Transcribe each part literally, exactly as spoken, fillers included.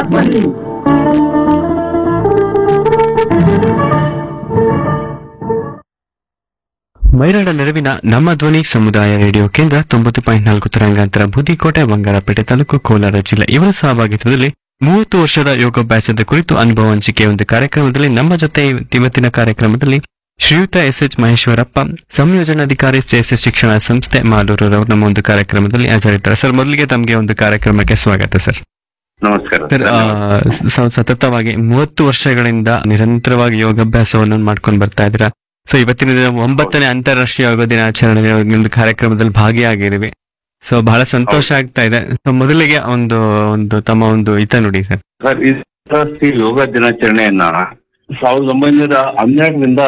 ಬನ್ನಿ. ಮೈರಾಡ ನೆರವಿನ ನಮ್ಮ ಧ್ವನಿ ಸಮುದಾಯ ರೇಡಿಯೋ ಕೇಂದ್ರ ತೊಂಬತ್ತು ಪಾಯಿಂಟ್ ನಾಲ್ಕು ತರಂಗಾಂತರ ಬೂದಿಕೋಟೆ ಬಂಗಾರಪೇಟೆ ತಾಲೂಕು ಕೋಲಾರ ಜಿಲ್ಲೆ ಇವರ ಸಹಭಾಗಿತ್ವದಲ್ಲಿ ಮೂವತ್ತು ವರ್ಷದ ಯೋಗಾಭ್ಯಾಸದ ಕುರಿತು ಅನುಭವ ಹಂಚಿಕೆ ಒಂದು ಕಾರ್ಯಕ್ರಮದಲ್ಲಿ ನಮ್ಮ ಜೊತೆ ಇವತ್ತಿನ ಕಾರ್ಯಕ್ರಮದಲ್ಲಿ ಶ್ರೀಯುತ S H Maheshwarappa, ಸಂಯೋಜನಾಧಿಕಾರಿ S S ಶಿಕ್ಷಣ ಸಂಸ್ಥೆ ಮಾಲೂರು ರವರು ನಮ್ಮ ಒಂದು ಕಾರ್ಯಕ್ರಮದಲ್ಲಿ ಹಾಜರಿದ್ದಾರೆ. ಸರ್, ಮೊದಲಿಗೆ ತಮಗೆ ಒಂದು ಕಾರ್ಯಕ್ರಮಕ್ಕೆ ಸ್ವಾಗತ ಸರ್. ನಮಸ್ಕಾರ ಸರ್, ಸ- ಸತತವಾಗಿ ಮೂವತ್ತು ವರ್ಷಗಳಿಂದ ನಿರಂತರವಾಗಿ ಯೋಗಾಭ್ಯಾಸವನ್ನು ಮಾಡ್ಕೊಂಡು ಬರ್ತಾ ಇದ್ದೀರಾ. ಸೊ ಇವತ್ತಿನ ದಿನ ಒಂಬತ್ತನೇ ಅಂತಾರಾಷ್ಟ್ರೀಯ ಯೋಗ ದಿನಾಚರಣೆ ಒಂದು ಕಾರ್ಯಕ್ರಮದಲ್ಲಿ ಭಾಗಿಯಾಗಿದ್ದೀವಿ. ಸೊ ಬಹಳ ಸಂತೋಷ ಆಗ್ತಾ ಇದೆ. ಸೊ ಮೊದಲಿಗೆ ಒಂದು ಒಂದು ತಮ್ಮ ಒಂದು ಹಿತ ನುಡಿ ಸರ್. ಸರ್, ಈ ಅಂತಾರಾಷ್ಟ್ರೀಯ ಯೋಗ ದಿನಾಚರಣೆಯನ್ನ ಸಾವಿರದ ಒಂಬೈನೂರ ಹನ್ನೆರಡರಿಂದ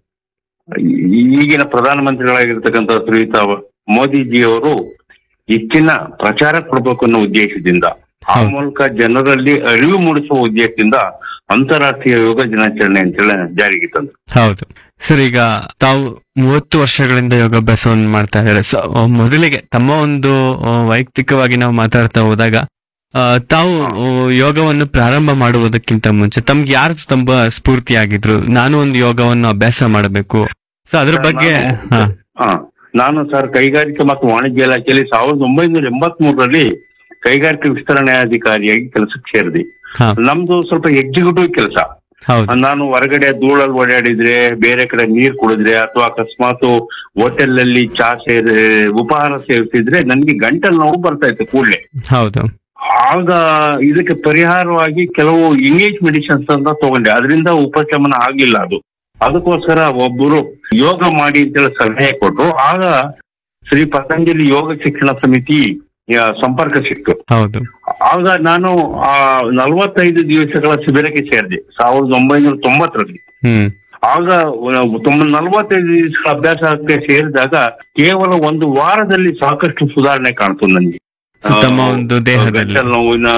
ಈಗಿನ ಪ್ರಧಾನಮಂತ್ರಿಗಳಾಗಿರ್ತಕ್ಕಂಥ ಶ್ರೀಯುತ ಮೋದಿಜಿಯವರು ಹೆಚ್ಚಿನ ಪ್ರಚಾರ ಕೊಡಬೇಕು ಅನ್ನೋ ಉದ್ದೇಶದಿಂದ, ಆ ಮೂಲಕ ಜನರಲ್ಲಿ ಅರಿವು ಮೂಡಿಸುವ ಉದ್ದೇಶದಿಂದ ಅಂತಾರಾಷ್ಟ್ರೀಯ ಯೋಗ ದಿನಾಚರಣೆ ಅಂತೇಳಿ ಜಾರಿಗೆ ತಂದ್ರು. ಹೌದು ಸರ್, ಈಗ ತಾವು ಮೂವತ್ತು ವರ್ಷಗಳಿಂದ ಯೋಗಾಭ್ಯಾಸವನ್ನು ಮಾಡ್ತಾ ಇದ್ದಾರೆ. ಸೊ ಮೊದಲಿಗೆ ತಮ್ಮ ಒಂದು ಆ, ವೈಯಕ್ತಿಕವಾಗಿ ನಾವು ಮಾತಾಡ್ತಾ ಹೋದಾಗ ಆ, ತಾವು ಆ, ಯೋಗವನ್ನು ಪ್ರಾರಂಭ ಮಾಡುವುದಕ್ಕಿಂತ ಮುಂಚೆ ತಮ್ಗೆ ಯಾರು ತುಂಬಾ ಸ್ಫೂರ್ತಿಯಾಗಿದ್ರು, ನಾನು ಒಂದು ಯೋಗವನ್ನು ಅಭ್ಯಾಸ ಮಾಡಬೇಕು, ಸೊ ಅದ್ರ ಬಗ್ಗೆ ಹಾ ಹಾ ನಾನು ಸರ್ ಕೈಗಾರಿಕೆ ಮತ್ತು ವಾಣಿಜ್ಯ ಇಲಾಖೆಯಲ್ಲಿ ಸಾವಿರದ ಒಂಬೈನೂರ ಎಂಬತ್ ಮೂರರಲ್ಲಿ ಕೈಗಾರಿಕೆ ವಿಸ್ತರಣಾಧಿಕಾರಿಯಾಗಿ ಕೆಲಸಕ್ಕೆ ಸೇರಿದೆ. ಹಾ ನಮ್ದು ಸ್ವಲ್ಪ ಎಕ್ಸಿಕ್ಯೂಟಿವ್ ಕೆಲಸ. ಹೌದು ನಾನು ಹೊರಗಡೆ ಧೂಳಲ್ಲಿ ಓಡಾಡಿದ್ರೆ, ಬೇರೆ ಕಡೆ ನೀರ್ ಕುಡಿದ್ರೆ, ಅಥವಾ ಅಕಸ್ಮಾತ್ ಹೋಟೆಲ್ ಅಲ್ಲಿ ಚಾ ಸೇರಿ ಉಪಹಾರ ಸೇವಿಸಿದ್ರೆ ನನ್ಗೆ ಗಂಟಲು ನೋವು ಬರ್ತಾ ಇತ್ತು ಕೂಡಲೇ. ಹೌದು ಆಗ ಇದಕ್ಕೆ ಪರಿಹಾರವಾಗಿ ಕೆಲವು ಇಂಗ್ಲಿಷ್ ಮೆಡಿಸಿನ್ಸ್ ಅಂತ ತಗೊಂಡೆ. ಅದರಿಂದ ಉಪಶಮನ ಆಗಿಲ್ಲ. ಅದು ಅದಕ್ಕೋಸ್ಕರ ಒಬ್ಬರು ಯೋಗ ಮಾಡಿ ಅಂತೇಳಿ ಸಲಹೆ ಕೊಟ್ಟರು. ಆಗ ಶ್ರೀ ಪತಂಜಲಿ ಯೋಗ ಶಿಕ್ಷಣ ಸಮಿತಿ ಆ, ಸಂಪರ್ಕ ಸಿಕ್ತು. ಹೌದು ಆಗ ನಾನು ಆ ನಲವತ್ತೈದು ದಿವಸಗಳ ಶಿಬಿರಕ್ಕೆ ಸೇರಿದೆ ಸಾವಿರದ ಒಂಬೈನೂರ ತೊಂಬತ್ತರಲ್ಲಿ. ಹ್ಮ್ ಆಗ ತೊಂಬ ನಲವತ್ತೈದು ದಿವಸಗಳ ಅಭ್ಯಾಸಕ್ಕೆ ಸೇರಿದಾಗ ಕೇವಲ ಒಂದು ವಾರದಲ್ಲಿ ಸಾಕಷ್ಟು ಸುಧಾರಣೆ ಕಾಣ್ತು ನನಗೆ. ತಮ್ಮ ಒಂದು ದೇಹದಲ್ಲಿ ಗಂಟಲು ನೋವಿನ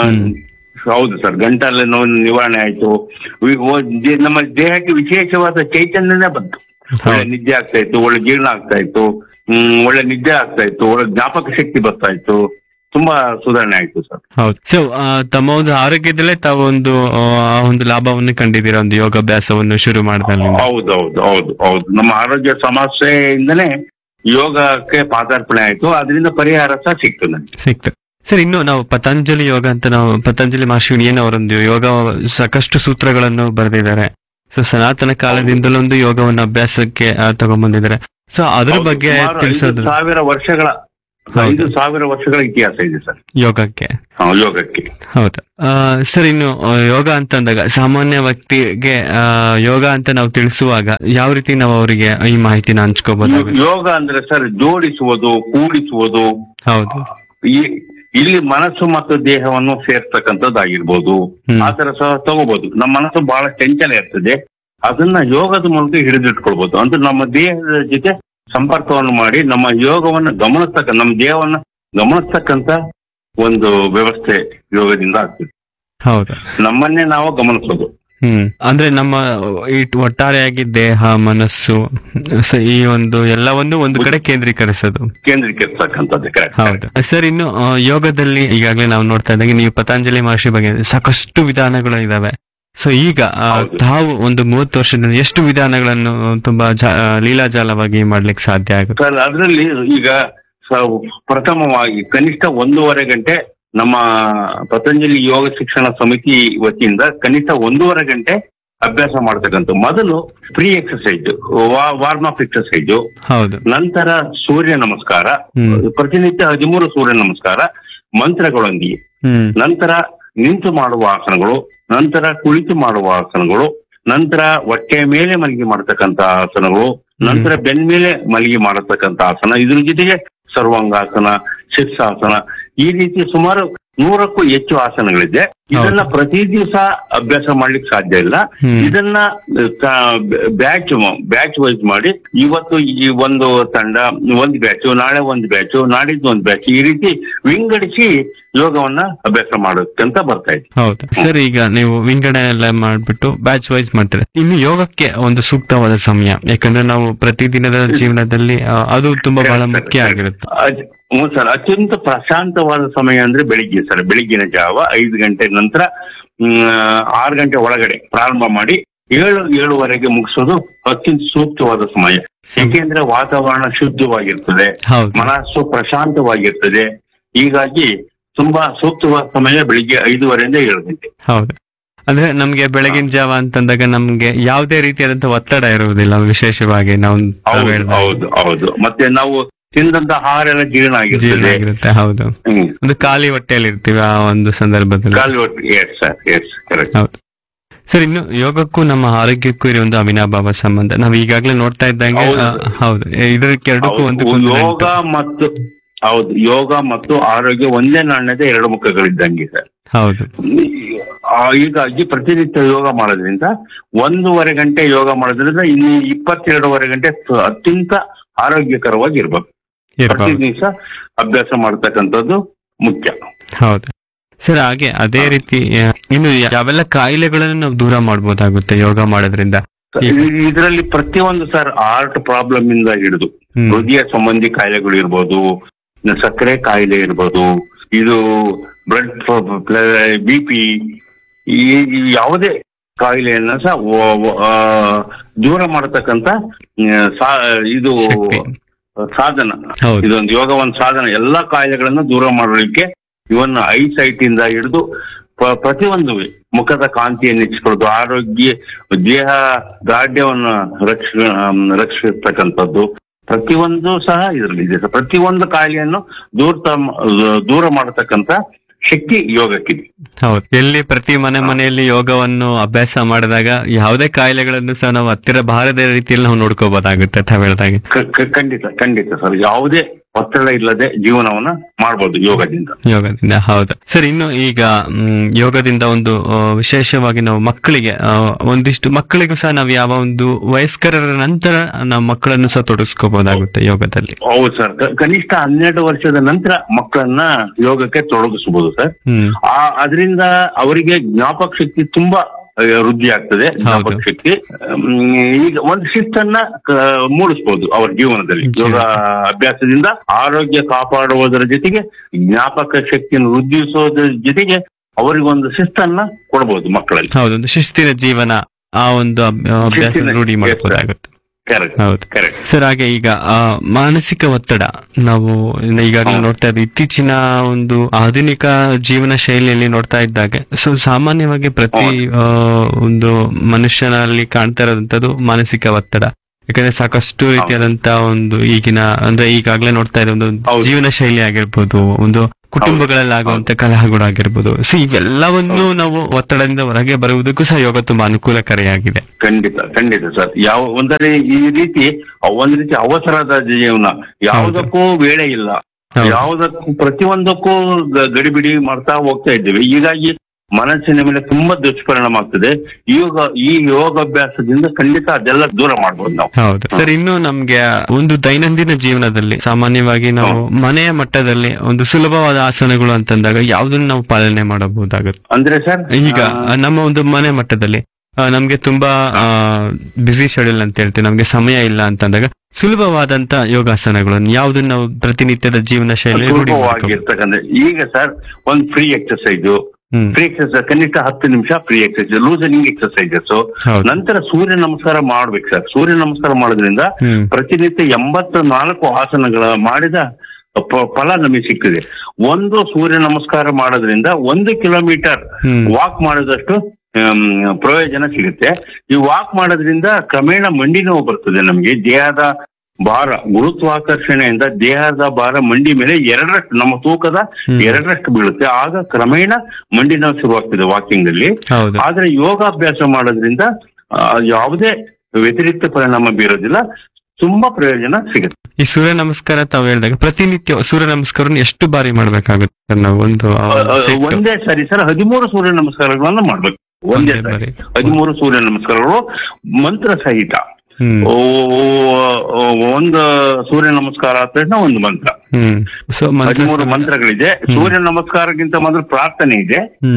ಹೌದು ಸರ್, ಗಂಟಲು ನೋವಿನ ನಿವಾರಣೆ ಆಯ್ತು. ವಿ- ಓ- ದೇ- ನಮ್ಮ ದೇಹಕ್ಕೆ ವಿಶೇಷವಾದ ಚೈತನ್ಯನೇ ಬಂತು. ಒಳ್ಳೆ ನಿದ್ದೆ ಆಗ್ತಾ ಇತ್ತು, ಒಳ್ಳೆ ಜೀರ್ಣ ಆಗ್ತಾ ಇತ್ತು, ಹ್ಮ್ ಒಳ್ಳೆ ನಿದ್ದೆ ಆಗ್ತಾ ಇತ್ತು, ಒಳ್ಳೆ ಜ್ಞಾಪಕ ಶಕ್ತಿ ಬರ್ತಾ ಇತ್ತು. ತುಂಬಾ ಸುಧಾರಣೆ ಆಯ್ತು ಸರ್. ಹೌದು. ಸೊ ತಮ್ಮ ಒಂದು ಆರೋಗ್ಯದಲ್ಲೇ ತಾವು ಒಂದು ಆ, ಒಂದು ಲಾಭವನ್ನು ಕಂಡಿದ್ದೀರಾ ಒಂದು ಯೋಗಾಭ್ಯಾಸವನ್ನು ಶುರು ಮಾಡಿದಲ್ಲಿ. ಹೌದು ಹೌದು ಹೌದು ಹೌದು ನಮ್ಮ ಆರೋಗ್ಯ ಸಮಸ್ಯೆಯಿಂದನೇ ಯೋಗಕ್ಕೆ ಪಾದಾರ್ಪಣೆ ಆಯ್ತು. ಅದರಿಂದ ಪರಿಹಾರ ಸಹ ಸಿಕ್ತು ನನಗೆ. ಸಿಕ್ತು ಸರ್. ಇನ್ನು ನಾವು ಪತಂಜಲಿ ಯೋಗ ಅಂತ ನಾವು ಪತಂಜಲಿ ಮಹರ್ಷಿ ಏನವರೊಂದು ಯೋಗ ಸಾಕಷ್ಟು ಸೂತ್ರಗಳನ್ನು ಬರೆದಿದ್ದಾರೆ. ಸೊ ಸನಾತನ ಕಾಲದಿಂದಲೂ ಒಂದು ಯೋಗವನ್ನು ಅಭ್ಯಾಸಕ್ಕೆ ಆ, ತಗೊಂಡ್ಬಂದಿದ್ದಾರೆ. ಸೊ ಅದ್ರ ಹೌದು, ಬಗ್ಗೆ ಸುಮಾರು ತಿಳಿಸೋದು ಐದು ಸಾವಿರ ವರ್ಷಗಳ ಹೌದು. ಐದು ಸಾವಿರ ವರ್ಷಗಳ ಇತಿಹಾಸ ಇದೆ ಸರ್ ಯೋಗಕ್ಕೆ. ಹಾ, ಯೋಗಕ್ಕೆ. ಹೌದು ಆ, ಸರ್, ಇನ್ನು ಆ, ಯೋಗ ಅಂತ ಅಂದಾಗ ಸಾಮಾನ್ಯ ವ್ಯಕ್ತಿಗೆ ಆ, ಯೋಗ ಅಂತ ನಾವು ತಿಳಿಸುವಾಗ ಯಾವ ರೀತಿ ನಾವು ಅವರಿಗೆ ಈ ಮಾಹಿತಿನ ಹಂಚ್ಕೋಬಹುದು? ಯೋಗ ಅಂದ್ರೆ ಸರ್ ಜೋಡಿಸುವುದು, ಕೂಡಿಸುವುದು. ಹೌದು ಈ ಇಲ್ಲಿ ಮನಸ್ಸು ಮತ್ತು ದೇಹವನ್ನು ಸೇರ್ತಕ್ಕಂಥದ್ದಾಗಿರ್ಬೋದು. ಹ್ಮ್. ಆ ತರ ಸಹ ತಗೋಬಹುದು. ನಮ್ಮ ಮನಸ್ಸು ಬಹಳ ಚಂಚಲ ಇರ್ತದೆ, ಅದನ್ನ ಯೋಗದ ಮೂಲಕ ಹಿಡಿದಿಟ್ಕೊಳ್ಬಹುದು. ಅಂದ್ರೆ ನಮ್ಮ ದೇಹದ ಜೊತೆ ಸಂಪರ್ಕವನ್ನು ಮಾಡಿ ನಮ್ಮ ಯೋಗವನ್ನು ಗಮನಿಸ್ತಕ್ಕ ನಮ್ಮ ದೇಹವನ್ನ ಗಮನಿಸ್ತಕ್ಕಂತ ಒಂದು ವ್ಯವಸ್ಥೆ ಯೋಗದಿಂದ ಆಗ್ತದೆ. ಹೌದು ನಮ್ಮನ್ನೇ ನಾವು ಗಮನಿಸೋದು. ಹ್ಮ್ ಅಂದ್ರೆ ನಮ್ಮ ಈ ಒಟ್ಟಾರೆಯಾಗಿ ದೇಹ, ಮನಸ್ಸು, ಸೊ ಈ ಒಂದು ಎಲ್ಲವನ್ನು ಒಂದು ಕಡೆ ಕೇಂದ್ರೀಕರಿಸೋದು, ಕೇಂದ್ರೀಕರಿಸ್ತಕ್ಕಂಥದ್ದು. ಕರೆಕ್ಟ್. ಹೌದು ಸರ್. ಇನ್ನು ಆ, ಯೋಗದಲ್ಲಿ ಈಗಾಗಲೇ ನಾವು ನೋಡ್ತಾ ಇದ್ದಂಗೆ ನೀವು ಪತಂಜಲಿ ಮಹರ್ಷಿ ಬಗ್ಗೆ ಸಾಕಷ್ಟು ವಿಧಾನಗಳು ಇದಾವೆ. ಸೊ ಈಗ ಆ, ಹೌದು. ತಾವು ಒಂದು ಮೂವತ್ತು ವರ್ಷದಿಂದ ಎಷ್ಟು ವಿಧಾನಗಳನ್ನು ತುಂಬಾ ಜಾ- ಆ, ಲೀಲಾಜಾಲವಾಗಿ ಮಾಡ್ಲಿಕ್ಕೆ ಸಾಧ್ಯ ಆಗುತ್ತೆ? ಸರ್ ಅದರಲ್ಲಿ ಈಗ ಸ- ಪ್ರಥಮವಾಗಿ ಕನಿಷ್ಠ ಒಂದೂವರೆ ಗಂಟೆ ನಮ್ಮ ಪತಂಜಲಿ ಯೋಗ ಶಿಕ್ಷಣ ಸಮಿತಿ ವತಿಯಿಂದ ಕನಿಷ್ಠ ಒಂದೂವರೆ ಗಂಟೆ ಅಭ್ಯಾಸ ಮಾಡ್ತಕ್ಕಂಥ. ಮೊದಲು pre exercise, warm up exercise, ಹೌದು ನಂತರ ಸೂರ್ಯ ನಮಸ್ಕಾರ, ಹ್ಮ್. ಪ್ರತಿನಿತ್ಯ ಹದಿಮೂರು ಸೂರ್ಯ ನಮಸ್ಕಾರ ಮಂತ್ರಗಳೊಂದಿಗೆ, ಹ್ಮ್ ನಂತರ ನಿಂತು ಮಾಡುವ ಆಸನಗಳು, ನಂತರ ಕುಳಿತು ಮಾಡುವ ಆಸನಗಳು, ನಂತರ ಹೊಟ್ಟೆಯ ಮೇಲೆ ಮಲಗಿ ಮಾಡತಕ್ಕಂತ ಆಸನಗಳು, ನಂತರ ಬೆನ್ ಮೇಲೆ ಮಲಗಿ ಮಾಡತಕ್ಕಂತ ಆಸನ, ಇದ್ರ ಜೊತೆಗೆ ಸರ್ವಾಂಗಾಸನ, ಶೀರ್ಷಾಸನ, ಈ ರೀತಿ ಸುಮಾರು ನೂರಕ್ಕೂ ಹೆಚ್ಚು ಆಸನಗಳಿದೆ. ಇದನ್ನ ಪ್ರತಿ ದಿವಸ ಅಭ್ಯಾಸ ಮಾಡ್ಲಿಕ್ಕೆ ಸಾಧ್ಯ ಇಲ್ಲ. ಹ್ಮ್. ಇದನ್ನ ಬ್ಯಾಚ್ ಬ್ಯಾಚ್ ವೈಸ್ ಮಾಡಿ, ಇವತ್ತು ಈ ಒಂದು ತಂಡ ಒಂದು ಬ್ಯಾಚು, ನಾಳೆ ಒಂದು ಬ್ಯಾಚು, ನಾಡಿದ್ದು ಒಂದು ಬ್ಯಾಚ್, ಈ ರೀತಿ ವಿಂಗಡಿಸಿ ಯೋಗವನ್ನ ಅಭ್ಯಾಸ ಮಾಡೋಕ್ಕಂತ ಬರ್ತಾ ಇದೆ. ಹೌದು ಸರ್. ಈಗ ನೀವು ವಿಂಗಡಣೆ ಎಲ್ಲ ಮಾಡ್ಬಿಟ್ಟು ಬ್ಯಾಚ್ ವೈಸ್ ಮಾಡ್ತೀರಾ. ಇನ್ನು ಯೋಗಕ್ಕೆ ಒಂದು ಸೂಕ್ತವಾದ ಸಮಯ, ಯಾಕಂದ್ರೆ ನಾವು ಪ್ರತಿದಿನದ ಜೀವನದಲ್ಲಿ ಆ, ಅದು ತುಂಬಾ ಬಹಳ ಮುಖ್ಯ ಆಗಿರುತ್ತೆ. ಅದ್- ಹ್ಞೂ ಸರ್, ಅತ್ಯಂತ ಪ್ರಶಾಂತವಾದ ಸಮಯ ಅಂದ್ರೆ ಬೆಳಿಗ್ಗೆ ಸರ್. ಬೆಳಿಗ್ಗಿನ ಜಾವ ಐದು ಗಂಟೆ ನಂತರ ಆರು ಗಂಟೆ ಒಳಗಡೆ ಪ್ರಾರಂಭ ಮಾಡಿ ಏಳು ಏಳುವರೆಗೆ ಮುಗಿಸೋದು ಅತ್ಯಂತ ಸೂಕ್ತವಾದ ಸಮಯ. ಯಾಕೆಂದ್ರೆ ವಾತಾವರಣ ಶುದ್ಧವಾಗಿರ್ತದೆ, ಹೌದು ಮನಸ್ಸು ಪ್ರಶಾಂತವಾಗಿರ್ತದೆ. ಹೀಗಾಗಿ ತುಂಬಾ ಸೂಕ್ತವಾದ ಸಮಯ ಬೆಳಿಗ್ಗೆ ಐದೂವರೆಯಿಂದ ಏಳು ಗಂಟೆ. ಹೌದು. ಅಂದ್ರೆ ನಮ್ಗೆ ಬೆಳಗಿನ ಜಾವ ಅಂತಂದಾಗ ನಮ್ಗೆ ಯಾವುದೇ ರೀತಿಯಾದಂತಹ ಒತ್ತಡ ಇರುವುದಿಲ್ಲ, ವಿಶೇಷವಾಗಿ ನಾವು ತಾವ್ ಹೌದು ಹೇಳ್ದಾಗೆ. ಹೌದು ಹೌದು ಮತ್ತೆ ನಾವು ತಿಂದಂತ ಆಹಾರ ಎಲ್ಲ ಜೀರ್ಣ ಜೀರ್ಣ ಆಗಿರ್ತದೆ. ಆಗಿರುತ್ತೆ. ಹೌದು. ಹ್ಮ್. ಒಂದು ಖಾಲಿ ಹೊಟ್ಟೆಯಲ್ಲಿ ಇರ್ತೀವಿ ಆ ಒಂದು ಸಂದರ್ಭದಲ್ಲಿ. ಖಾಲಿ ಹೊಟ್ಟೆ. Yes sir, yes correct. ಹೌದು ಸರ್. ಇನ್ನು ಯೋಗಕ್ಕೂ ನಮ್ಮ ಆರೋಗ್ಯಕ್ಕೂ ಇರೋ ಒಂದು ಅವಿನಾಭಾವ ಸಂಬಂಧ ನಾವು ಈಗಾಗಲೇ ನೋಡ್ತಾ ಇದ್ದಂಗೆ. ಹೌದು. ಆ, ಹೌದು ಇದಕ್ಕೆ ಎರಡಕ್ಕೂ ಒಂದು ಹೌದು, ಯೋಗ ಮತ್ತು ಹೌದು ಯೋಗ ಮತ್ತು ಆರೋಗ್ಯ ಒಂದೇ ನಾಣ್ಯದ ಎರಡು ಮುಖಗಳಿದ್ದಂಗೆ ಸರ್. ಹೌದು ಆ, ಹೀಗಾಗಿ ಪ್ರತಿನಿತ್ಯ ಯೋಗ ಮಾಡೋದ್ರಿಂದ ಒಂದೂವರೆ ಗಂಟೆ ಯೋಗ ಮಾಡೋದ್ರಿಂದ ಇನ್ನು ಇಪ್ಪತ್ತೆರಡೂವರೆ ಗಂಟೆ ಸ- ಅತ್ಯಂತ ಆರೋಗ್ಯಕರವಾಗಿ ಇರ್ಬೇಕು. ಇರ್ಬೋದು. ಪ್ರತಿ ದಿವಸ ಅಭ್ಯಾಸ ಮಾಡ್ತಕ್ಕಂಥದ್ದು ಮುಖ್ಯ. ಹೌದು ಸರ್. ಹಾಗೆ ಅದೇ ರೀತಿ ಆ, ಇನ್ನು ಯಾವೆಲ್ಲ ಕಾಯಿಲೆಗಳನ್ನು ನಾವು ದೂರ ಮಾಡ್ಬೋದಾಗುತ್ತೆ ಯೋಗ ಮಾಡೋದ್ರಿಂದ? ಇದರಲ್ಲಿ ಪ್ರತಿಯೊಂದು ಸರ್ ಹಾರ್ಟ್ ಪ್ರಾಬ್ಲಮ್ ಇಂದ ಹಿಡಿದು ಹ್ಮ್. ಹೃದಯ ಸಂಬಂಧಿ ಕಾಯಿಲೆಗಳು ಇರ್ಬೋದು, ಸಕ್ಕರೆ ಕಾಯಿಲೆ ಇರ್ಬೋದು, ಇದು ಬ್ಲಡ್ ಬಿ ಪಿ, ಈ ಈ ಯಾವುದೇ ಕಾಯಿಲೆಯನ್ನ ಸಹ ವ- ವ- ಆ, ದೂರ ಮಾಡತಕ್ಕಂತ ಆ, ಸಾ- ಇದು ಶಕ್ತಿ. ಸಾಧನ. ಹೌದು ಇದೊಂದು ಯೋಗ ಒಂದು ಸಾಧನ. ಎಲ್ಲಾ ಕಾಯಿಲೆಗಳನ್ನ ದೂರ ಮಾಡಲಿಕ್ಕೆ ಇವನ್ ಐ ಸೈಟ್ ಇಂದ ಹಿಡಿದು ಪ- ಪ್ರತಿಯೊಂದು ಮುಖದ ಕಾಂತಿಯನ್ನು ಹೆಚ್ಚಿಕೊಳ್ಳೋದು, ಆರೋಗ್ಯ ದೇಹ ದಾರ್ಢ್ಯವನ್ನು ರಕ್ಷ ರಕ್ಷಿಸ್ತಕ್ಕಂಥದ್ದು ಪ್ರತಿಯೊಂದು ಸಹ ಇದರಲ್ಲಿ ಇದೆ. ಪ್ರತಿಯೊಂದು ಕಾಯಿಲೆಯನ್ನು ದೂರ ದೂರ ಮಾಡತಕ್ಕಂತ ಶಕ್ತಿ ಯೋಗಕ್ಕಿದೆ. ಹೌದು. ಎಲ್ಲಿ ಪ್ರತಿ ಮನೆ ಮನೆಯಲ್ಲಿ ಯೋಗವನ್ನು ಅಭ್ಯಾಸ ಮಾಡಿದಾಗ ಯಾವುದೇ ಕಾಯಿಲೆಗಳನ್ನು ಸಹ ನಾವು ಹತ್ತಿರ ಬಾರದ ರೀತಿಯಲ್ಲಿ ನಾವು ನೋಡ್ಕೋಬಹುದಾಗುತ್ತೆ ತಾವ್ ಹೇಳ್ದಾಗೆ. ಕ- ಕ- ಖಂಡಿತ ಖಂಡಿತ ಸರ್. ಯಾವುದೇ ಒತ್ತಡ ಇಲ್ಲದೆ ಜೀವನವನ್ನ ಮಾಡ್ಬೋದು ಯೋಗದಿಂದ. ಯೋಗದಿಂದ. ಹೌದು ಸರ್. ಇನ್ನು ಈಗ ಮ್, ಯೋಗದಿಂದ ಒಂದು ಆ, ವಿಶೇಷವಾಗಿ ನಾವು ಮಕ್ಕಳಿಗೆ ಆ, ಒಂದಿಷ್ಟು ಮಕ್ಕಳಿಗೂ ಸಹ ನಾವು ಯಾವ ಒಂದು ವಯಸ್ಕರ ನಂತರ ನಾವು ಮಕ್ಕಳನ್ನು ಸಹ ತೊಡಗಿಸ್ಕೋಬಹುದಾಗುತ್ತೆ ಯೋಗದಲ್ಲಿ. ಹೌದು ಸರ್. ಕ- ಕನಿಷ್ಠ ಹನ್ನೆರಡು ವರ್ಷದ ನಂತರ ಮಕ್ಕಳನ್ನ ಯೋಗಕ್ಕೆ ತೊಡಗಿಸಬಹುದು ಸರ್. ಹ್ಮ್ ಆ ಅದರಿಂದ ಅವರಿಗೆ ಜ್ಞಾಪಕ ಶಕ್ತಿ ತುಂಬಾ ಆ, ವೃದ್ಧಿ ಆಗ್ತದೆ. ಜ್ಞಾಪಕ ಹೌದು. ಶಕ್ತಿ ಹ್ಮ್, ಈಗ ಒಂದು ಶಿಸ್ತನ್ನ ಕ- ಮೂಡಿಸ್ಬೋದು ಅವರ ಜೀವನದಲ್ಲಿ. ಯೋಗ ಅಭ್ಯಾಸದಿಂದ ಆರೋಗ್ಯ ಕಾಪಾಡುವುದರ ಜೊತೆಗೆ ಜ್ಞಾಪಕ ಶಕ್ತಿಯನ್ನು ವೃದ್ಧಿಸೋದ್ರ ಜೊತೆಗೆ ಅವರಿಗೊಂದು ಶಿಸ್ತನ್ನ ಕೊಡ್ಬೋದು ಮಕ್ಕಳಲ್ಲಿ. ಹೌದು. ಒಂದು ಶಿಸ್ತಿನ ಜೀವನ ಆ ಒಂದು ಅಭ್- ಅಭ್ಯಾಸ ಶಿಸ್ತಿನ- ರೂಢಿ ಮಾಡಬಹುದಾಗುತ್ತೆ. ಕರೆಕ್ಟ್ ಹೌದು ಕರೆಕ್ಟ್. ಸರ್. ಹಾಗೆ ಈಗ ಆ, ಮಾನಸಿಕ ಒತ್ತಡ ನಾವು ಇನ್ನು ಈಗಾಗಲೇ ಹೌದು. ನೋಡ್ತಾ ಇದ್ದೀವಿ. ಇತ್ತೀಚಿನ ಒಂದು ಆಧುನಿಕ ಜೀವನ ಶೈಲಿಯಲ್ಲಿ ನೋಡ್ತಾ ಇದ್ದಾಗ ಸೊ ಸಾಮಾನ್ಯವಾಗಿ ಪ್ರತಿ ಆ, ಒಂದು ಮನುಷ್ಯನಲ್ಲಿ ಕಾಣ್ತಾ ಇರೋದಂಥದ್ದು ಮಾನಸಿಕ ಒತ್ತಡ. ಯಾಕಂದ್ರೆ ಸಾಕಷ್ಟು ರೀತಿಯಾದಂತ ಒಂದು ಈಗಿನ ಅಂದ್ರೆ ಈಗಾಗಲೇ ನೋಡ್ತಾ ಇರೋ ಒಂದು ಹೌದು. ಜೀವನ ಶೈಲಿ ಆಗಿರ್ಬೋದು, ಒಂದು ಕುಟುಂಬಗಳಲ್ಲಿ ಆಗುವಂತ ಕಲಹಗಳಾಗಿರ್ಬೋದು. ಸೊ ಇವೆಲ್ಲವನ್ನು ನಾವು ಒತ್ತಡದಿಂದ ಹೊರಗೆ ಬರುವುದಕ್ಕೂ ಸಹ ಯೋಗ ತುಂಬಾ ಅನುಕೂಲಕಾರಿಯಾಗಿದೆ. ಖಂಡಿತ ಖಂಡಿತ ಸರ್. ಯಾವ ಒಂದರೆ ಈ ರೀತಿ ಒಂದ್ ರೀತಿ ಅವಸರದ ಜೀವನ, ಯಾವುದಕ್ಕೂ ವೇಳೆ ಇಲ್ಲ, ಹೌದು. ಯಾವುದಕ್ಕೂ ಪ್ರತಿಯೊಂದಕ್ಕೂ ಗ- ಗಡಿಬಿಡಿ ಮಾಡ್ತಾ ಹೋಗ್ತಾ ಇದ್ದೇವೆ. ಹೀಗಾಗಿ ಮನಸ್ಸಿನ ಮೇಲೆ ತುಂಬಾ ದುಷ್ಪರಿಣಾಮ ಆಗ್ತದೆ. ಯೋಗ ಈ ಯೋಗಾಭ್ಯಾಸದಿಂದ ಖಂಡಿತ ಅದೆಲ್ಲ ದೂರ ಮಾಡ್ಬೋದು ನಾವು. ಹೌದು ಸರ್. ಇನ್ನು ನಮ್ಗೆ ಒಂದು ದೈನಂದಿನ ಜೀವನದಲ್ಲಿ ಸಾಮಾನ್ಯವಾಗಿ ನಾವು ಮನೆಯ ಮಟ್ಟದಲ್ಲಿ ಒಂದು ಸುಲಭವಾದ ಆಸನಗಳು ಅಂತಂದಾಗ ಯಾವ್ದನ್ನ ನಾವು ಪಾಲನೆ ಮಾಡಬಹುದಾಗುತ್ತೆ? ಅಂದ್ರೆ ಸರ್ ಈಗ ನಮ್ಮ ಒಂದು ಮನೆ ಮಟ್ಟದಲ್ಲಿ ಆ, ನಮ್ಗೆ ತುಂಬಾ ಬಿಸಿ ಶೆಡ್ಯೂಲ್ ಅಂತ ಹೇಳ್ತೀವಿ, ನಮ್ಗೆ ಸಮಯ ಇಲ್ಲ ಅಂತಂದಾಗ ಸುಲಭವಾದಂತ ಯೋಗಾಸನಗಳನ್ನು ಯಾವ್ದನ್ನ ನಾವು ಪ್ರತಿನಿತ್ಯದ ಜೀವನ ಶೈಲಿ ರೂಢಿ ಮಾಡ್ಕೋಬಹುದು? ಸುಲಭವಾಗಿರ್ತಕ್ಕಂಥ ಈಗ ಸರ್ ಒಂದು ಫ್ರೀ ಎಕ್ಸರ್ಸೈಜ್ ಹ್ಮ್ ಫ್ರೀ ಎಕ್ಸರ್ಸೈಸ್ ಕನಿಷ್ಠ ಹತ್ತು ನಿಮಿಷ ಫ್ರೀ ಎಕ್ಸರ್ಸೈಸ್, ಲೂಸನಿಂಗ್ ಎಕ್ಸರ್ಸೈಸಸ್. ಹೌದು. ನಂತರ ಸೂರ್ಯ ನಮಸ್ಕಾರ ಮಾಡ್ಬೇಕು ಸರ್. ಸೂರ್ಯ ನಮಸ್ಕಾರ ಮಾಡೋದ್ರಿಂದ ಹ್ಮ್ ಪ್ರತಿನಿತ್ಯ ಎಂಬತ್ತ ನಾಲ್ಕು ಆಸನಗಳ ಮಾಡಿದ ಪ- ಫಲ ನಮಗೆ ಸಿಗ್ತದೆ. ಒಂದು ಸೂರ್ಯ ನಮಸ್ಕಾರ ಮಾಡೋದ್ರಿಂದ ಒಂದು ಕಿಲೋಮೀಟರ್ ಹ್ಮ್ ವಾಕ್ ಮಾಡೋದಷ್ಟು ಆಮ್, ಪ್ರಯೋಜನ ಸಿಗುತ್ತೆ. ಈ ವಾಕ್ ಮಾಡೋದ್ರಿಂದ ಕ್ರಮೇಣ ಮಂಡಿ ನೋವು ಬರ್ತದೆ ನಮ್ಗೆ. ದೇಹದ ಭಾರ, ಗುರುತ್ವಾಕರ್ಷಣೆಯಿಂದ ದೇಹದ ಭಾರ ಮಂಡಿ ಮೇಲೆ ಎರಡರಷ್ಟು, ನಮ್ಮ ತೂಕದ ಹ್ಮ್. ಎರಡರಷ್ಟು ಬೀಳುತ್ತೆ. ಆಗ ಕ್ರಮೇಣ ಮಂಡಿ ನೋವು ಶುರುವಾಗ್ತದೆ ವಾಕಿಂಗ್ ಅಲ್ಲಿ. ಹೌದು. ಆದ್ರೆ ಯೋಗಾಭ್ಯಾಸ ಮಾಡೋದ್ರಿಂದ ಆ, ಯಾವುದೇ ವ್ಯತಿರಿಕ್ತ ಪರಿಣಾಮ ಬೀರೋದಿಲ್ಲ, ತುಂಬಾ ಪ್ರಯೋಜನ ಸಿಗುತ್ತೆ. ಈ ಸೂರ್ಯ ನಮಸ್ಕಾರ ತಾವು ಹೇಳಿದಾಗ ಪ್ರತಿನಿತ್ಯ ಸೂರ್ಯ ನಮಸ್ಕಾರ ಎಷ್ಟು ಬಾರಿ ಮಾಡ್ಬೇಕಾಗುತ್ತೆ ಸರ್ ನಾವು? ಒಂದು ಆ, ಆ, set. ಒಂದೇ ಸರಿ ಸರ್ ಹದಿಮೂರು ಸೂರ್ಯ ನಮಸ್ಕಾರಗಳನ್ನ ಮಾಡ್ಬೇಕು. ಒಂದೇ ಒಂದೇ ಸರಿ ಬಾರಿ. ಹದಿಮೂರು ಸೂರ್ಯ ನಮಸ್ಕಾರಗಳು ಮಂತ್ರ ಸಹಿತ. ಹ್ಮ್ ಓ, ಓ, ಒಂದು ಸೂರ್ಯ ನಮಸ್ಕಾರ ಆದ ತಕ್ಷಣ ಒಂದು ಮಂತ್ರ. ಹ್ಮ್ ಸೊ ಹದಿಮೂರು ಮಂತ್ರಗಳಿದೆ. ಹ್ಮ್. ಸೂರ್ಯ ನಮಸ್ಕಾರಕ್ಕಿಂತ ಮೊದಲು ಪ್ರಾರ್ಥನೆ ಇದೆ. ಹ್ಮ್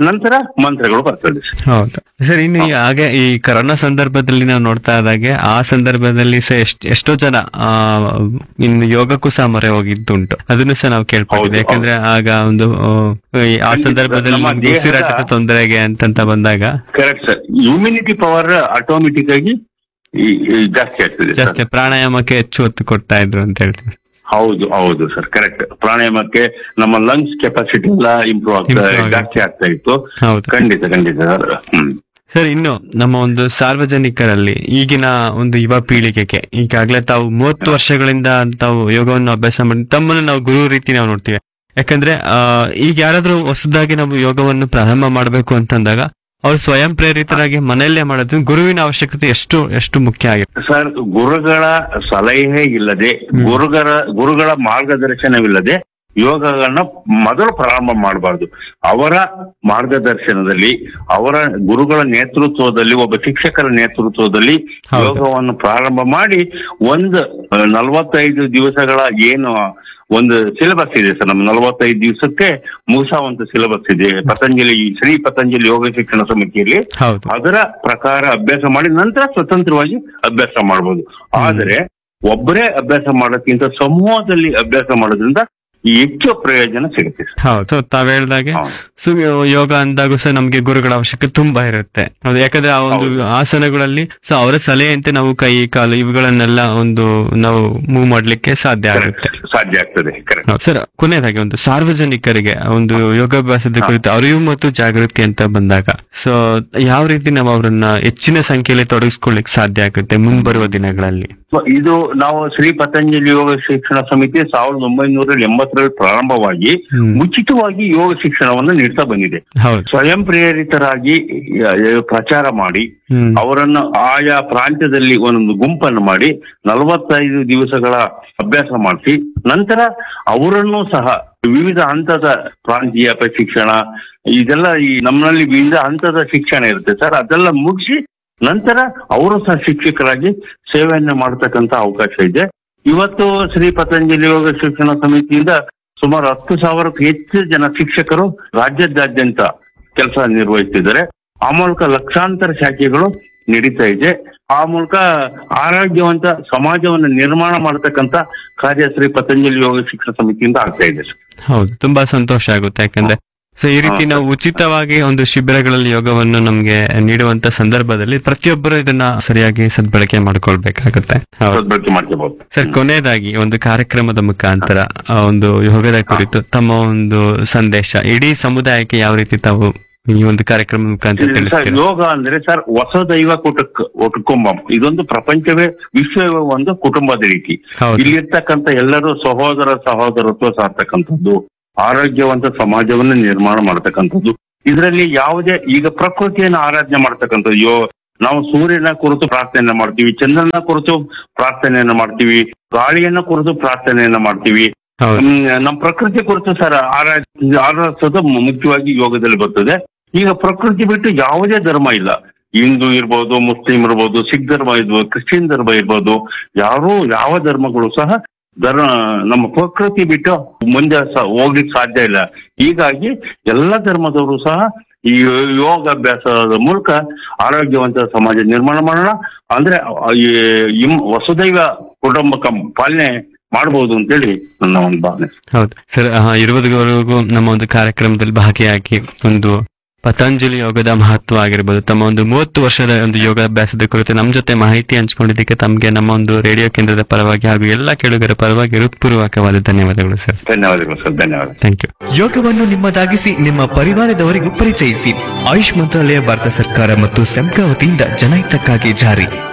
ನಂತರ ಮಂತ್ರಗಳು ಬರ್ತದೆ. ಹೌದು ಸರ್. ಇನ್ನು ಈ ಹಾಗೆ ಈ ಕರೋನಾ ಸಂದರ್ಭದಲ್ಲಿ ನಾವು ನೋಡ್ತಾ ಇದ್ದಾಗೆ ಆ ಸಂದರ್ಭದಲ್ಲಿ ಸಹ ಎಷ್ಟ್ ಎಷ್ಟೋ ಜನ ಆ ಇನ್ನು ಯೋಗಕ್ಕೂ ಸಹ ಮೊರೆ ಹೋಗಿದ್ದುಂಟು. ಅದನ್ನು ಸಹ ನಾವು ಕೇಳ್ಕೊಂಡಿದ್ವಿ. ಹೌದು, ಯಾಕಂದ್ರೆ ಆಗ ಒಂದು ಆ, ಈ ಆ ಸಂದರ್ಭದಲ್ಲಿ ನಮ್ಮ ನಮ್ಗೆ ದೇಹದ- ಉಸಿರಾಟದ ತೊಂದರೆಗೆ ಅಂತಂತ ಬಂದಾಗ correct sir. Immunity power automatic ಆಗಿ ಈ- ಈ ಜಾಸ್ತಿ ಆಗ್ತದೆ ಸರ್. ಜಾಸ್ತಿ ಪ್ರಾಣಾಯಾಮಕ್ಕೆ ಹೆಚ್ಚು ಒತ್ತು ಕೊಡ್ತಾ ಇದ್ರು ಅಂತ ಹೇಳ್ತೀವಿ. ಹೌದು ಹೌದು ಸರ್, ಕರೆಕ್ಟ್. ಪ್ರಾಣಾಯಾಮಕ್ಕೆ ನಮ್ಮ ಲಂಗ್ಸ್ ಕೆಪಾಸಿಟಿ ಎಲ್ಲ ಇಂಪ್ರೂವ್ ಆಗ್ತಾ Improve ಆಗುತ್ತೆ. ಜಾಸ್ತಿ ಆಗ್ತಾ ಇತ್ತು. ಹೌದು ಖಂಡಿತ ಖಂಡಿತ ಸರ್. ಹ್ಮ್ ಸರ್. ಇನ್ನು ನಮ್ಮ ಒಂದು ಸಾರ್ವಜನಿಕರಲ್ಲಿ ಈಗಿನ ಒಂದು ಯುವ ಪೀಳಿಗೆಗೆ ಈಗಾಗಲೇ ತಾವು ಮೂವತ್ತು ವರ್ಷಗಳಿಂದ ತಾವು ಯೋಗವನ್ನು ಅಭ್ಯಾಸ ಮಾಡಿ ತಮ್ಮನ್ನು ನಾವು ಗುರು ರೀತಿ ನಾವು ನೋಡ್ತೀವಿ. ಯಾಕಂದ್ರೆ ಆ ಈಗ ಯಾರಾದ್ರೂ ಹೊಸದಾಗಿ ನಾವು ಯೋಗವನ್ನು ಪ್ರಾರಂಭ ಮಾಡಬೇಕು ಅಂತಂದಾಗ ಅವ್ರು ಸ್ವಯಂ ಪ್ರೇರಿತರಾಗಿ ಮನೆಯಲ್ಲೇ ಮಾಡೋದು ಗುರುವಿನ ಅವಶ್ಯಕತೆ ಎಷ್ಟು ಎಷ್ಟು ಮುಖ್ಯ ಆಗಿದೆ ಸರ್. ಗುರುಗಳ ಸಲಹೆ ಇಲ್ಲದೆ, ಗುರುಗಳ ಗುರುಗಳ ಮಾರ್ಗದರ್ಶನವಿಲ್ಲದೆ ಯೋಗಗಳನ್ನ ಮೊದಲು ಪ್ರಾರಂಭ ಮಾಡಬಾರ್ದು. ಅವರ ಮಾರ್ಗದರ್ಶನದಲ್ಲಿ, ಅವರ ಗುರುಗಳ ನೇತೃತ್ವದಲ್ಲಿ, ಒಬ್ಬ ಶಿಕ್ಷಕರ ನೇತೃತ್ವದಲ್ಲಿ ಹೌದು. ಯೋಗವನ್ನು ಪ್ರಾರಂಭ ಮಾಡಿ ಒಂದು ನಲವತ್ತೈದು ದಿವಸಗಳ ಏನು ಒಂದು ಸಿಲೆಬಸ್ ಇದೆ ಸರ್. ನಮ್ಮ ನಲವತ್ತೈದು ದಿವಸಕ್ಕೆ ಮುಗಿಸುವಂತ ಸಿಲೆಬಸ್ ಇದೆ ಪತಂಜಲಿ, ಶ್ರೀ ಪತಂಜಲಿ ಯೋಗ ಶಿಕ್ಷಣ ಸಮಿತಿಯಲ್ಲಿ. ಹೌದು ಅದರ ಪ್ರಕಾರ ಅಭ್ಯಾಸ ಮಾಡಿ ನಂತರ ಸ್ವತಂತ್ರವಾಗಿ ಅಭ್ಯಾಸ ಮಾಡಬಹುದು. ಆದರೆ ಒಬ್ಬರೇ ಅಭ್ಯಾಸ ಮಾಡೋಕ್ಕಿಂತ ಸಮೂಹದಲ್ಲಿ ಅಭ್ಯಾಸ ಮಾಡೋದ್ರಿಂದ ಹೆಚ್ಚು ಪ್ರಯೋಜನ ಸಿಗುತ್ತೆ ಸರ್. ಹೌದು. ತಾವ್ ಹೇಳ್ದಾಗೆ ಹೌದು. ಸೊ ಯೋಗ ಅಂದಾಗೂ ಸಹ ನಮ್ಗೆ ಗುರುಗಳ ಅವಶ್ಯಕತೆ ತುಂಬಾ ಇರುತ್ತೆ. ಹೌದು. ಯಾಕಂದ್ರೆ ಆ ಒಂದು ಹೌದು. ಆಸನಗಳಲ್ಲಿ ಸೊ ಅವರ ಸಲಹೆಯಂತೆ ನಾವು ಕೈ ಕಾಲು ಇವುಗಳನ್ನೆಲ್ಲ ಒಂದು ನಾವು ಮೂವ್ ಮಾಡ್ಲಿಕ್ಕೆ ಸಾಧ್ಯ ಆಗುತ್ತೆ. ಸಾಧ್ಯ ಆಗ್ತದೆ. ಕರೆಕ್ಟ್. ಹೌದು. ಸರ್, ಕೊನೆಯದಾಗಿ ಒಂದು ಸಾರ್ವಜನಿಕರಿಗೆ ಒಂದು ಯೋಗಾಭ್ಯಾಸದ ಕುರಿತು ಅರಿವು ಮತ್ತು ಜಾಗೃತಿ ಅಂತ ಬಂದಾಗ ಸೊ ಯಾವ ರೀತಿ ನಾವು ಅವರನ್ನ ಹೆಚ್ಚಿನ ಸಂಖ್ಯೆಯಲ್ಲಿ ತೊಡಗಿಸ್ಕೊಳ್ಳಿಕ್ ಸಾಧ್ಯ ಆಗುತ್ತೆ ಮುಂಬರುವ ದಿನಗಳಲ್ಲಿ? ಇದು ನಾವು ಶ್ರೀ ಪತಂಜಲಿ ಯೋಗ ಶಿಕ್ಷಣ ಸಮಿತಿ ಸಾವಿರದ ಒಂಬೈನೂರ ಎಂಬತ್ತರಲ್ಲಿ ಪ್ರಾರಂಭವಾಗಿ ಹ್ಮ್. ಉಚಿತವಾಗಿ ಯೋಗ ಶಿಕ್ಷಣವನ್ನು ನೀಡ್ತಾ ಬಂದಿದೆ. ಹೌದು. ಸ್ವಯಂ ಪ್ರೇರಿತರಾಗಿ ಯ- ಯ- ಪ್ರಚಾರ ಮಾಡಿ ಹ್ಮ್. ಅವರನ್ನು ಆಯಾ ಪ್ರಾಂತ್ಯದಲ್ಲಿ ಒಂದೊಂದು ಗುಂಪನ್ನು ಮಾಡಿ ನಲವತ್ತೈದು ದಿವಸಗಳ ಅಭ್ಯಾಸ ಮಾಡಿಸಿ ನಂತರ ಅವರನ್ನು ಸಹ ವಿವಿಧ ಹಂತದ ಪ್ರಾಂತೀಯ ಪ್ರಶಿಕ್ಷಣ ಇದೆಲ್ಲ ಈ ನಮ್ಮಲ್ಲಿ ವಿವಿಧ ಹಂತದ ಶಿಕ್ಷಣ ಇರುತ್ತೆ ಸರ್. ಅದೆಲ್ಲ ಮುಗಿಸಿ ನಂತರ ಅವರು ಸಹ ಶಿಕ್ಷಕರಾಗಿ ಸೇವೆಯನ್ನು ಮಾಡತಕ್ಕಂತ ಅವಕಾಶ ಇದೆ. ಇವತ್ತು ಶ್ರೀ ಪತಂಜಲಿ ಯೋಗ ಶಿಕ್ಷಣ ಸಮಿತಿಯಿಂದ ಸುಮಾರು ಹತ್ತು ಸಾವಿರಕ್ಕೂ ಹೆಚ್ಚು ಜನ ಶಿಕ್ಷಕರು ರಾಜ್ಯದಾದ್ಯಂತ ಕೆಲಸ ನಿರ್ವಹಿಸ್ತಿದ್ದಾರೆ. ಆ ಮೂಲಕ ಲಕ್ಷಾಂತರ ಶಾಖೆಗಳು ನಡೀತಾ ಇದೆ. ಆ ಮೂಲಕ ಆರೋಗ್ಯವಂತ ಸಮಾಜವನ್ನು ನಿರ್ಮಾಣ ಮಾಡತಕ್ಕಂತ ಕಾರ್ಯ ಶ್ರೀ ಪತಂಜಲಿ ಯೋಗ ಶಿಕ್ಷಣ ಸಮಿತಿಯಿಂದ ಆಗ್ತಾ ಇದೆ ಸರ್. ಹೌದು. ತುಂಬಾ ಸಂತೋಷ ಆಗುತ್ತೆ. ಯಾಕಂದ್ರೆ ಸೊ ಈ ರೀತಿ ನಾವು ಉಚಿತವಾಗಿ ಒಂದು ಶಿಬಿರಗಳಲ್ಲಿ ಯೋಗವನ್ನು ನಮ್ಗೆ ನೀಡುವಂತ ಸಂದರ್ಭದಲ್ಲಿ ಪ್ರತಿಯೊಬ್ಬರು ಇದನ್ನ ಸರಿಯಾಗಿ ಸದ್ಬಳಕೆ ಮಾಡ್ಕೊಳ್ಬೇಕಾಗುತ್ತೆ. ಹೌದು. ಸದ್ಬಳಕೆ ಮಾಡ್ಕೋಬಹುದು ಸರ್, ಕೊನೆಯದಾಗಿ ಒಂದು ಕಾರ್ಯಕ್ರಮದ ಮುಖಾಂತರ ಆ ಒಂದು ಯೋಗದ ಕುರಿತು ತಮ್ಮ ಒಂದು ಸಂದೇಶ ಇಡೀ ಸಮುದಾಯಕ್ಕೆ ಯಾವ ರೀತಿ ತಾವು ಈ ಒಂದು ಕಾರ್ಯಕ್ರಮ ಮುಖಾಂತರ ಸರ್, ತಿಳಿಸ್ತೀರಾ? ಯೋಗ ಅಂದ್ರೆ ಸರ್ ಹೊಸ ದೈವ ಕುಟುಕ್ ಕುಟುಂಬ. ಇದೊಂದು ಪ್ರಪಂಚವೇ ವಿಶ್ವವೇ ಒಂದು ಕುಟುಂಬದ ರೀತಿ. ಹೌದು. ಇಲ್ಲಿರ್ತಕ್ಕಂಥ ಎಲ್ಲರೂ ಸಹೋದರ ಸಹೋದರತ್ವ ಸಾರ್ತಕ್ಕಂಥದ್ದು, ಆರೋಗ್ಯವಂತ ಸಮಾಜವನ್ನು ನಿರ್ಮಾಣ ಮಾಡತಕ್ಕಂಥದ್ದು. ಇದರಲ್ಲಿ ಯಾವುದೇ ಈಗ ಪ್ರಕೃತಿಯನ್ನು ಆರಾಧನೆ ಮಾಡ್ತಕ್ಕಂಥದ್ದು. ಯೋ ನಾವು ಸೂರ್ಯನ ಕುರಿತು ಪ್ರಾರ್ಥನೆಯನ್ನ ಮಾಡ್ತೀವಿ, ಚಂದ್ರನ ಕುರಿತು ಪ್ರಾರ್ಥನೆಯನ್ನ ಮಾಡ್ತೀವಿ, ಗಾಳಿಯನ್ನ ಕುರಿತು ಪ್ರಾರ್ಥನೆಯನ್ನ ಮಾಡ್ತೀವಿ. ಹೌದು. ಹ್ಮ್, ನಮ್ಮ ಪ್ರಕೃತಿ ಕುರಿತು ಸರ್ ಆರಾಧ ಆರಾಧಿಸೋದು ಮುಖ್ಯವಾಗಿ ಯೋಗದಲ್ಲಿ ಬರ್ತದೆ. ಈಗ ಪ್ರಕೃತಿ ಬಿಟ್ಟು ಯಾವುದೇ ಧರ್ಮ ಇಲ್ಲ. ಹಿಂದೂ ಇರ್ಬೋದು, ಮುಸ್ಲಿಂ ಇರ್ಬೋದು, ಸಿಖ್ ಧರ್ಮ ಇರ್ಬೋದು, ಕ್ರಿಶ್ಚಿಯನ್ ಧರ್ಮ ಇರ್ಬೋದು, ಯಾರು ಯಾವ ಧರ್ಮಗಳು ಸಹ ಧರ್ಮ ನಮ್ಮ ಪ್ರಕೃತಿ ಬಿಟ್ಟು ಮುಂದೆ ಸ- ಹೋಗ್ಲಿಕ್ಕೆ ಸಾಧ್ಯ ಇಲ್ಲ. ಹೀಗಾಗಿ ಎಲ್ಲ ಧರ್ಮದವರು ಸಹ ಈ ಯೋಗಾಭ್ಯಾಸದ ಮೂಲಕ ಆರೋಗ್ಯವಂತ ಸಮಾಜ ನಿರ್ಮಾಣ ಮಾಡೋಣ. ಅಂದ್ರೆ ಈ ಇಮ್- ವಸುದೈವ ಕುಟುಂಬಕಂ ಪಾಲನೆ ಮಾಡಬಹುದು ಅಂತೇಳಿ ನನ್ನ ಒಂದು ಭಾವನೆ. ಹೌದು ಸರ್. ಇರುವುದವರೆಗೂ ನಮ್ಮ ಒಂದು ಕಾರ್ಯಕ್ರಮದಲ್ಲಿ ಭಾಗಿಯಾಗಿ ಒಂದು ಪತಂಜಲಿ ಯೋಗದ ಮಹತ್ವ ಆಗಿರ್ಬೋದು, ತಮ್ಮ ಒಂದು ಮೂವತ್ತು ವರ್ಷದ ಒಂದು ಯೋಗಾಭ್ಯಾಸದ ಕುರಿತು ನಮ್ಮ ಜೊತೆ ಮಾಹಿತಿ ಹಂಚಿಕೊಂಡಿದ್ದಕ್ಕೆ ತಮಗೆ ನಮ್ಮ ಒಂದು ರೇಡಿಯೋ ಕೇಂದ್ರದ ಪರವಾಗಿ ಹಾಗೂ ಎಲ್ಲ ಕೇಳುಗರ ಪರವಾಗಿ ಹೃತ್ಪೂರ್ವಕವಾದ ಧನ್ಯವಾದಗಳು ಸರ್. ಧನ್ಯವಾದಗಳು ಸರ್. ಧನ್ಯವಾದ. Thank you. ಯೋಗವನ್ನು ನಿಮ್ಮದಾಗಿಸಿ ನಿಮ್ಮ ಪರಿವಾರದವರಿಗೂ ಪರಿಚಯಿಸಿ. ಆಯುಷ್ ಮಂತ್ರಾಲಯ ಭಾರತ ಸರ್ಕಾರ ಮತ್ತು ಸೆಮ್ಕಾ ವತಿಯಿಂದ ಜನಹಿತಕ್ಕಾಗಿ ಜಾರಿ.